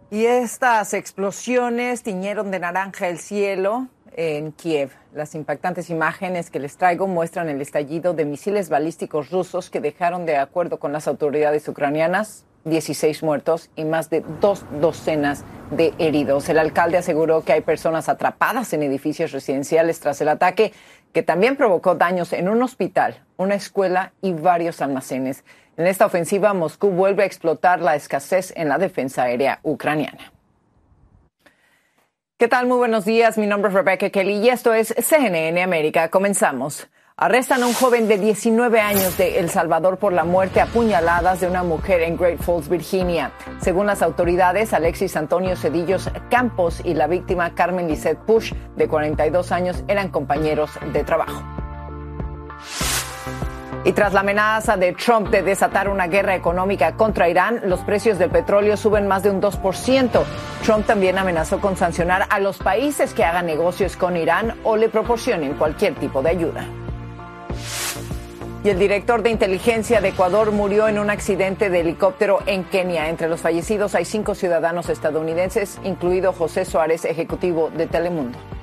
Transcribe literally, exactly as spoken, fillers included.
Y estas explosiones tiñeron de naranja el cielo en Kiev. Las impactantes imágenes que les traigo muestran el estallido de misiles balísticos rusos que dejaron, de acuerdo con las autoridades ucranianas, dieciséis muertos y más de dos docenas de heridos. El alcalde aseguró que hay personas atrapadas en edificios residenciales tras el ataque, que también provocó daños en un hospital, una escuela y varios almacenes. En esta ofensiva, Moscú vuelve a explotar la escasez en la defensa aérea ucraniana. ¿Qué tal? Muy buenos días. Mi nombre es Rebecca Kelly y esto es C N N América. Comenzamos. Arrestan a un joven de diecinueve años de El Salvador por la muerte a puñaladas de una mujer en Great Falls, Virginia. Según las autoridades, Alexis Antonio Cedillos Campos y la víctima Carmen Lisette Push, de cuarenta y dos años, eran compañeros de trabajo. Y tras la amenaza de Trump de desatar una guerra económica contra Irán, los precios del petróleo suben más de un dos por ciento. Trump también amenazó con sancionar a los países que hagan negocios con Irán o le proporcionen cualquier tipo de ayuda. Y el director de inteligencia de Ecuador murió en un accidente de helicóptero en Kenia. Entre los fallecidos hay cinco ciudadanos estadounidenses, incluido José Suárez, ejecutivo de Telemundo.